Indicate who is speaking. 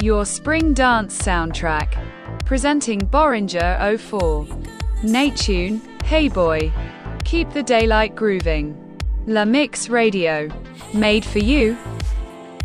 Speaker 1: Your spring dance soundtrack. Presenting Boringer 04. Natune, Hey Boy. Keep the daylight grooving. La Mix Radio. Made for you,